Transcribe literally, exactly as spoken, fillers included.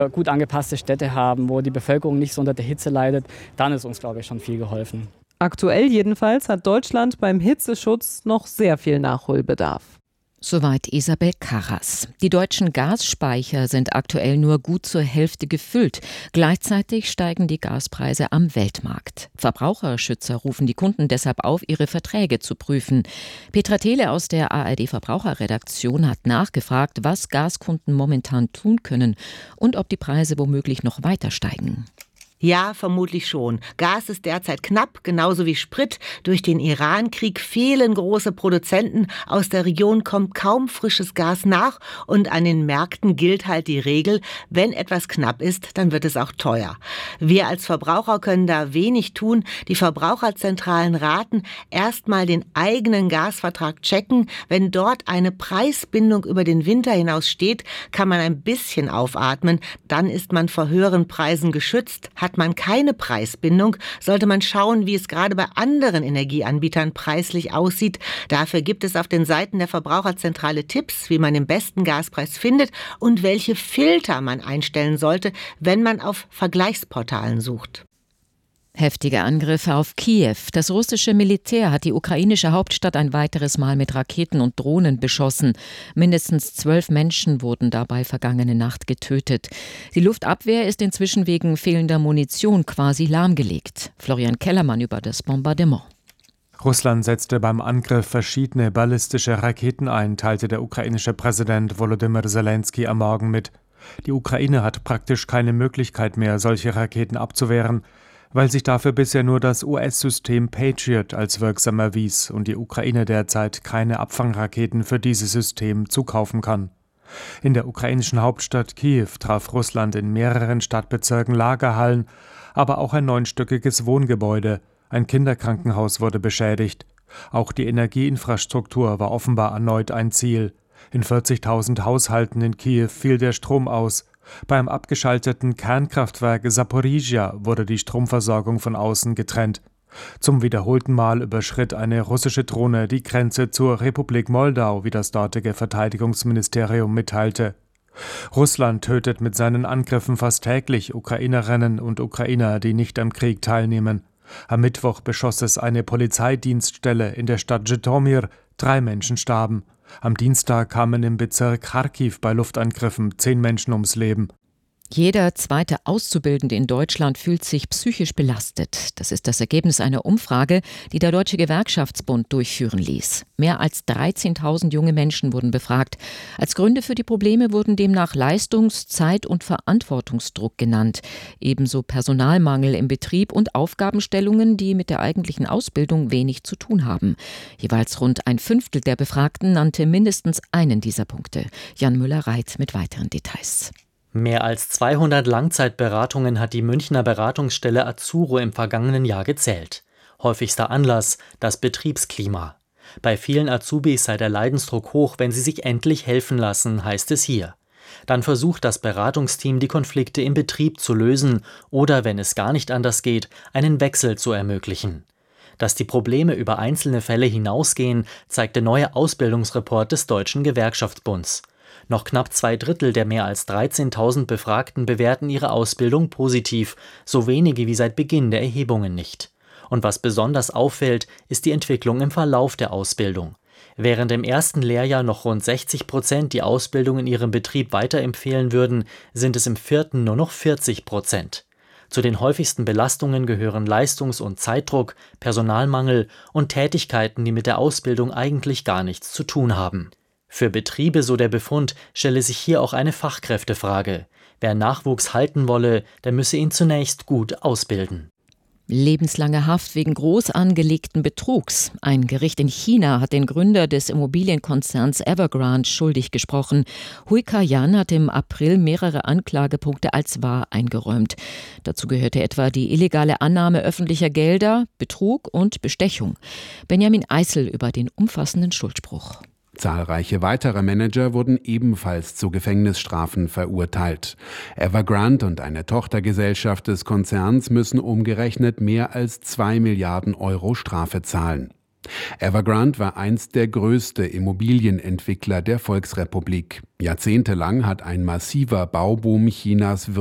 gut angepasste Städte haben, wo die Bevölkerung nicht so unter der Hitze leidet, dann ist uns, glaube ich, schon viel geholfen. Aktuell jedenfalls hat Deutschland beim Hitzeschutz noch sehr viel Nachholbedarf. Soweit Isabel Karras. Die deutschen Gasspeicher sind aktuell nur gut zur Hälfte gefüllt. Gleichzeitig steigen die Gaspreise am Weltmarkt. Verbraucherschützer rufen die Kunden deshalb auf, ihre Verträge zu prüfen. Petra Tehle aus der A R D-Verbraucherredaktion hat nachgefragt, was Gaskunden momentan tun können und ob die Preise womöglich noch weiter steigen. Ja, vermutlich schon. Gas ist derzeit knapp, genauso wie Sprit. Durch den Iran-Krieg fehlen große Produzenten. Aus der Region kommt kaum frisches Gas nach. Und an den Märkten gilt halt die Regel, wenn etwas knapp ist, dann wird es auch teuer. Wir als Verbraucher können da wenig tun. Die Verbraucherzentralen raten, erstmal den eigenen Gasvertrag checken. Wenn dort eine Preisbindung über den Winter hinaus steht, kann man ein bisschen aufatmen. Dann ist man vor höheren Preisen geschützt. Hat man keine Preisbindung, sollte man schauen, wie es gerade bei anderen Energieanbietern preislich aussieht. Dafür gibt es auf den Seiten der Verbraucherzentrale Tipps, wie man den besten Gaspreis findet und welche Filter man einstellen sollte, wenn man auf Vergleichsportalen sucht. Heftige Angriffe auf Kiew. Das russische Militär hat die ukrainische Hauptstadt ein weiteres Mal mit Raketen und Drohnen beschossen. Mindestens zwölf Menschen wurden dabei vergangene Nacht getötet. Die Luftabwehr ist inzwischen wegen fehlender Munition quasi lahmgelegt. Florian Kellermann über das Bombardement. Russland setzte beim Angriff verschiedene ballistische Raketen ein, teilte der ukrainische Präsident Volodymyr Zelensky am Morgen mit. Die Ukraine hat praktisch keine Möglichkeit mehr, solche Raketen abzuwehren, weil sich dafür bisher nur das U S-System Patriot als wirksam erwies und die Ukraine derzeit keine Abfangraketen für dieses System zukaufen kann. In der ukrainischen Hauptstadt Kiew traf Russland in mehreren Stadtbezirken Lagerhallen, aber auch ein neunstöckiges Wohngebäude. Ein Kinderkrankenhaus wurde beschädigt. Auch die Energieinfrastruktur war offenbar erneut ein Ziel. In vierzigtausend Haushalten in Kiew fiel der Strom aus. Beim abgeschalteten Kernkraftwerk Saporizhia wurde die Stromversorgung von außen getrennt. Zum wiederholten Mal überschritt eine russische Drohne die Grenze zur Republik Moldau, wie das dortige Verteidigungsministerium mitteilte. Russland tötet mit seinen Angriffen fast täglich Ukrainerinnen und Ukrainer, die nicht am Krieg teilnehmen. Am Mittwoch beschoss es eine Polizeidienststelle in der Stadt Zhytomyr. Drei Menschen starben. Am Dienstag kamen im Bezirk Charkiw bei Luftangriffen zehn Menschen ums Leben. Jeder zweite Auszubildende in Deutschland fühlt sich psychisch belastet. Das ist das Ergebnis einer Umfrage, die der Deutsche Gewerkschaftsbund durchführen ließ. Mehr als dreizehntausend junge Menschen wurden befragt. Als Gründe für die Probleme wurden demnach Leistungs-, Zeit- und Verantwortungsdruck genannt. Ebenso Personalmangel im Betrieb und Aufgabenstellungen, die mit der eigentlichen Ausbildung wenig zu tun haben. Jeweils rund ein Fünftel der Befragten nannte mindestens einen dieser Punkte. Jan Müller-Reit mit weiteren Details. Mehr als zweihundert Langzeitberatungen hat die Münchner Beratungsstelle Azuro im vergangenen Jahr gezählt. Häufigster Anlass: das Betriebsklima. Bei vielen Azubis sei der Leidensdruck hoch, wenn sie sich endlich helfen lassen, heißt es hier. Dann versucht das Beratungsteam, die Konflikte im Betrieb zu lösen oder, wenn es gar nicht anders geht, einen Wechsel zu ermöglichen. Dass die Probleme über einzelne Fälle hinausgehen, zeigt der neue Ausbildungsreport des Deutschen Gewerkschaftsbunds. Noch knapp zwei Drittel der mehr als dreizehntausend Befragten bewerten ihre Ausbildung positiv, so wenige wie seit Beginn der Erhebungen nicht. Und was besonders auffällt, ist die Entwicklung im Verlauf der Ausbildung. Während im ersten Lehrjahr noch rund sechzig Prozent die Ausbildung in ihrem Betrieb weiterempfehlen würden, sind es im vierten nur noch vierzig Prozent. Zu den häufigsten Belastungen gehören Leistungs- und Zeitdruck, Personalmangel und Tätigkeiten, die mit der Ausbildung eigentlich gar nichts zu tun haben. Für Betriebe, so der Befund, stelle sich hier auch eine Fachkräftefrage. Wer Nachwuchs halten wolle, der müsse ihn zunächst gut ausbilden. Lebenslange Haft wegen groß angelegten Betrugs. Ein Gericht in China hat den Gründer des Immobilienkonzerns Evergrande schuldig gesprochen. Hui Ka-yan hat im April mehrere Anklagepunkte als wahr eingeräumt. Dazu gehörte etwa die illegale Annahme öffentlicher Gelder, Betrug und Bestechung. Benjamin Eisel über den umfassenden Schuldspruch. Zahlreiche weitere Manager wurden ebenfalls zu Gefängnisstrafen verurteilt. Evergrande und eine Tochtergesellschaft des Konzerns müssen umgerechnet mehr als zwei Milliarden Euro Strafe zahlen. Evergrande war einst der größte Immobilienentwickler der Volksrepublik. Jahrzehntelang hat ein massiver Bauboom Chinas